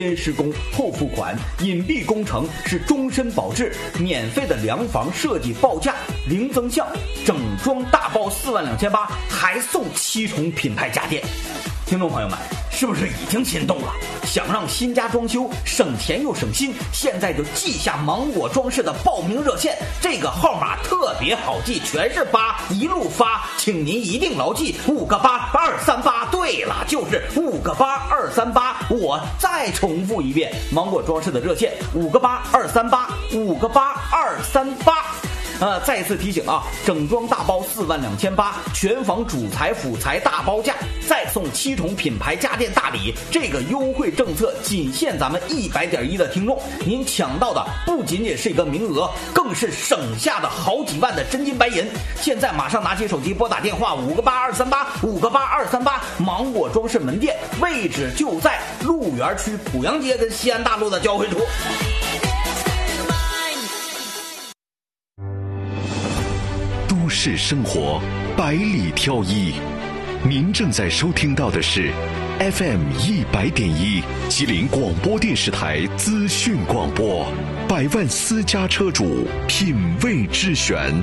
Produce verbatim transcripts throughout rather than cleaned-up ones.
先施工后付款，隐蔽工程是终身保质，免费的量房设计报价零增项，整装大包四万两千八，还送七重品牌家电。听众朋友们，是不是已经心动了？想让新家装修省钱又省心，现在就记下芒果装饰的报名热线，这个号码特别好记，全是八，一路发，请您一定牢记五个八二三八。对了，就是五个八二三八。我再重复一遍，芒果装饰的热线五个八二三八，五个八二三八。呃，再次提醒啊，整装大包四万两千八，全房主材辅材大包价，再送七重品牌家电大礼。这个优惠政策仅限咱们一百点一的听众，您抢到的不仅仅是一个名额，更是省下的好几万的真金白银。现在马上拿起手机拨打电话五个八二三八五个八二三八，芒果装饰门店位置就在鹿园区濮阳街跟西安大路的交汇处。 都市生活百里挑一，您正在收听到的是 F M 一百点一吉林广播电视台资讯广播，百万私家车主品味之选。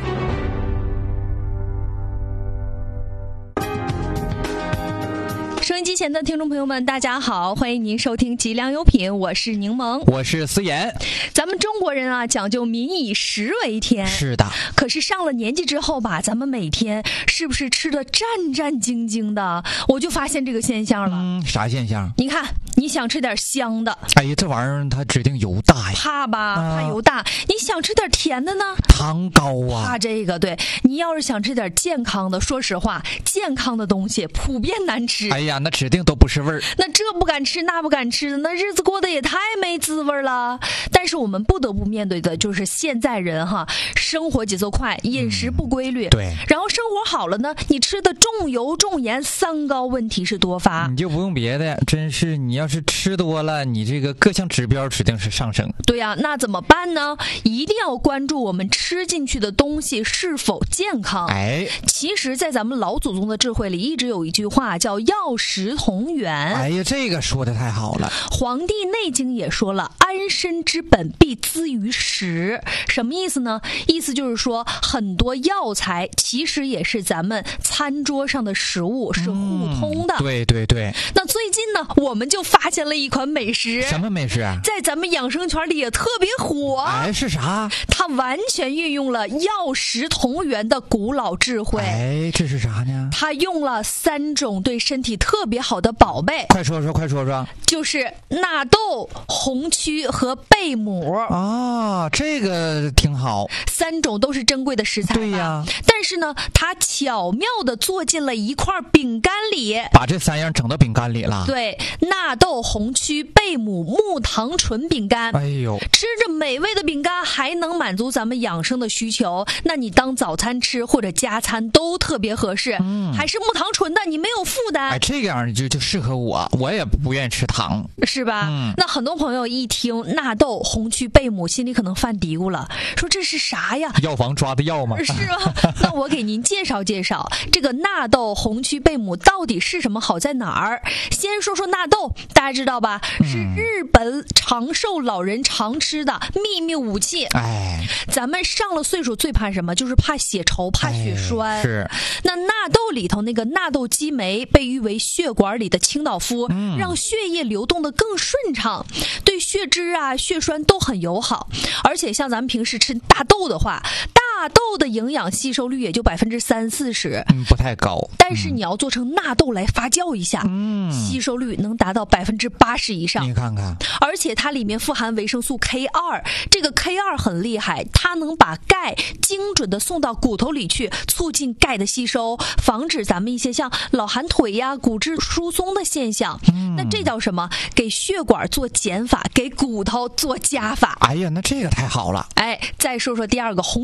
收音机前的听众朋友们，大家好，欢迎您收听吉良有品，我是柠檬， 我是思妍。 咱们中国人啊，讲究民以食为天， 是的。 可是上了年纪之后吧，咱们每天是不是吃的战战兢兢的？我就发现这个现象了。 嗯，啥现象？ 你看，你想吃点香的， 哎呀，这玩意儿它指定油大呀， 怕吧？ 啊、 怕油大。你想吃点甜的呢？ 糖高啊， 怕这个。对，你要是想吃点健康的，说实话，健康的东西普遍难吃。 哎呀，那指定都不是味儿。 那这不敢吃，那不敢吃的，那日子过得也太没滋味了。但是我们不得不面对的就是现在人哈，生活节奏快，饮食不规律。 嗯、对。 然后生活好了呢，你吃的重油重盐，三高问题是多发。 你就不用别的，真是你要是吃多了，你这个各项指标指定是上升。 对呀、啊，那怎么办呢？一定要关注我们吃进去的东西是否健康。 哎， 其实，在咱们老祖宗的智慧里，一直有一句话叫药食同源。 哎呀，这个说的太好了。 《黄帝内经》也说了，安身之本必资于食。什么意思呢？意思就是说，很多药材其实也是咱们餐桌上的食物，是互通的。 嗯、对对对。 那最近呢，我们就发现了一款美食。 什么美食啊？ 在咱们养生圈里也特别火。 哎，是啥？ 它完全运用了药食同源的古老智慧。 哎，这是啥呢？ 它用了三种对身体特别好的宝贝。 快说说，快说说。 就是纳豆、红曲和贝母。 啊，这个挺好。 三种都是珍贵的食材吧。 对呀。 但是呢，它巧妙地做进了一块饼干里， 把这三样整到饼干里了。 对，纳豆、红曲、贝母木糖醇饼干。 哎呦， 吃着美味的饼干，还能满足咱们养生的需求，那你当早餐吃或者加餐都特别合适。嗯，还是木糖醇的，你没有负担。 哎，这个样就就适合我，我也不愿意吃糖， 是吧？ 嗯， 那很多朋友一听纳豆、红曲、贝母，心里可能犯嘀咕了，说这是啥呀？ 药房抓的药吗？ 是吗？那我给您介绍介绍，这个纳豆、红曲、贝母到底是什么，好在哪儿？先说说纳豆，大家知道吧？是日本长寿老人常吃的秘密武器。 哎， 咱们上了岁数最怕什么？就是怕血稠，怕血栓。 哎、是。 那纳豆里头那个纳豆激酶被誉为血管里的清道夫，嗯、让血液流动的更顺畅，对血脂啊、血栓都很友好。而且像咱们平时吃大豆的话，大豆的营养吸收率也就百分之三四十， 嗯，不太高。 但是你要做成纳豆来发酵一下，嗯，吸收率能达到百分之八十以上。 你看看， 而且它里面富含维生素 K 二，这个 K 二很厉害，它能把钙精准的送到骨头里去，促进钙的吸收，防止咱们一些像老寒腿呀、骨质疏松的现象。嗯，那这叫什么？给血管做减法，给骨头做加法。 哎呀，那这个太好了。 哎，再说说第二个红曲。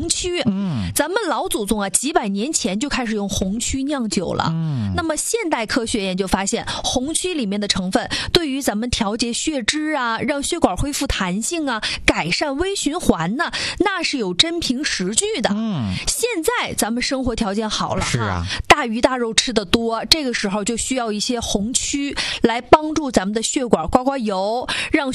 嗯，咱们老祖宗啊，几百年前就开始用红曲酿酒了。嗯，那么现代科学研究发现，红曲里面的成分对于咱们调节血脂啊，让血管恢复弹性啊，改善微循环呢，那是有真凭实据的。嗯，现在咱们生活条件好了， 是啊， 大鱼大肉吃得多，这个时候就需要一些红曲来帮助咱们的血管刮刮油，让